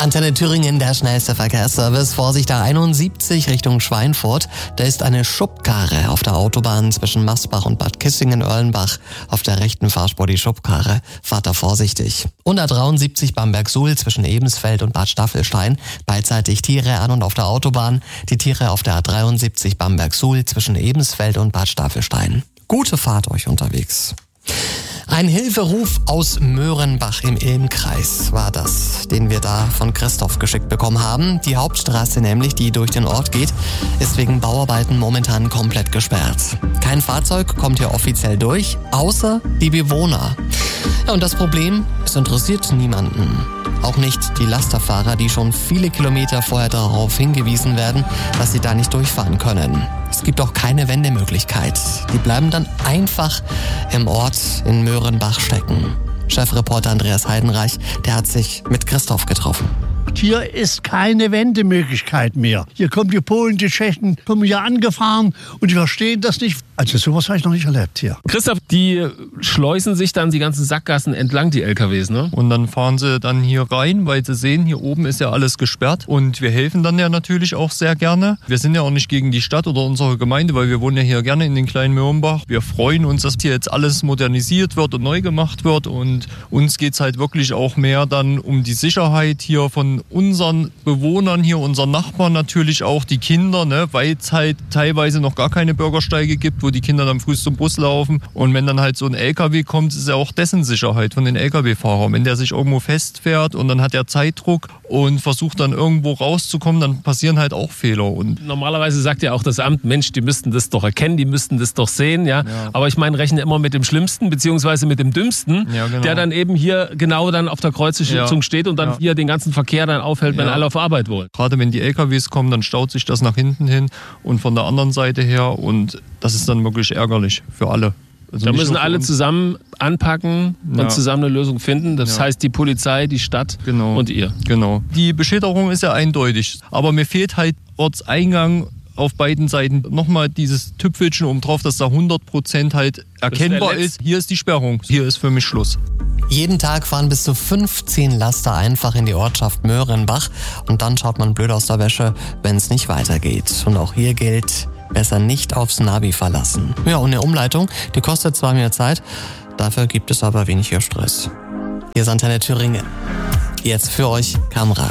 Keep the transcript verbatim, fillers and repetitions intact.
Antenne Thüringen, der schnellste Verkehrsservice. Vorsicht, A einundsiebzig Richtung Schweinfurt. Da ist eine Schubkarre auf der Autobahn zwischen Massbach und Bad Kissingen-Oerlenbach. Auf der rechten Fahrspur die Schubkarre. Fahrt da vorsichtig. Und A dreiundsiebzig Bamberg-Suhl zwischen Ebensfeld und Bad Staffelstein. Beidseitig Tiere an und auf der Autobahn. Die Tiere auf der A dreiundsiebzig Bamberg-Suhl zwischen Ebensfeld und Bad Staffelstein. Gute Fahrt euch unterwegs. Ein Hilferuf aus Möhrenbach im Ilmkreis war das, den wir da von Christoph geschickt bekommen haben. Die Hauptstraße nämlich, die durch den Ort geht, ist wegen Bauarbeiten momentan komplett gesperrt. Kein Fahrzeug kommt hier offiziell durch, außer die Bewohner. Ja, und das Problem, es interessiert niemanden. Auch nicht die Lasterfahrer, die schon viele Kilometer vorher darauf hingewiesen werden, dass sie da nicht durchfahren können. Es gibt auch keine Wendemöglichkeit. Die bleiben dann einfach im Ort in Möhrenbach stecken. Chefreporter Andreas Heidenreich, der hat sich mit Christoph getroffen. Hier ist keine Wendemöglichkeit mehr. Hier kommen die Polen, die Tschechen, kommen hier angefahren und die verstehen das nicht. Also sowas habe ich noch nicht erlebt hier. Christoph, die schleusen sich dann die ganzen Sackgassen entlang, die L K Ws, ne? Und dann fahren sie dann hier rein, weil sie sehen, hier oben ist ja alles gesperrt. Und wir helfen dann ja natürlich auch sehr gerne. Wir sind ja auch nicht gegen die Stadt oder unsere Gemeinde, weil wir wohnen ja hier gerne in den kleinen Möhrenbach. Wir freuen uns, dass hier jetzt alles modernisiert wird und neu gemacht wird. Und uns geht es halt wirklich auch mehr dann um die Sicherheit hier von unseren Bewohnern hier, unseren Nachbarn natürlich auch, die Kinder, ne, weil es halt teilweise noch gar keine Bürgersteige gibt, wo die Kinder dann früh zum Bus laufen. Und wenn dann halt so ein L K W kommt, ist ja auch dessen Sicherheit von den L K W-Fahrern. Wenn der sich irgendwo festfährt und dann hat er Zeitdruck und versucht dann irgendwo rauszukommen, dann passieren halt auch Fehler. Und normalerweise sagt ja auch das Amt, Mensch, die müssten das doch erkennen, die müssten das doch sehen, ja. Ja. Aber ich meine, rechne immer mit dem Schlimmsten, beziehungsweise mit dem Dümmsten, Ja, genau. der dann eben hier genau dann auf der Kreuzung Ja. steht und dann Ja. hier den ganzen Verkehr dann aufhält, wenn Ja. alle auf Arbeit wollen. Gerade wenn die L K Ws kommen, dann staut sich das nach hinten hin und von der anderen Seite her. Und das ist dann wirklich ärgerlich für alle. Also Da nicht müssen nur für alle uns. zusammen anpacken und Ja. zusammen eine Lösung finden. Das Ja. heißt die Polizei, die Stadt Genau. und ihr. Genau. Die Beschilderung ist ja eindeutig. Aber mir fehlt halt Ortseingang auf beiden Seiten nochmal dieses Tüpfelchen oben drauf, dass da hundert Prozent halt erkennbar der Letz- ist. Hier ist die Sperrung. Hier ist für mich Schluss. Jeden Tag fahren bis zu fünfzehn Laster einfach in die Ortschaft Möhrenbach und dann schaut man blöd aus der Wäsche, wenn es nicht weitergeht. Und auch hier gilt, besser nicht aufs Navi verlassen. Ja, und eine Umleitung, die kostet zwar mehr Zeit, dafür gibt es aber weniger Stress. Hier ist Antenne Thüringen. Jetzt für euch Kamera.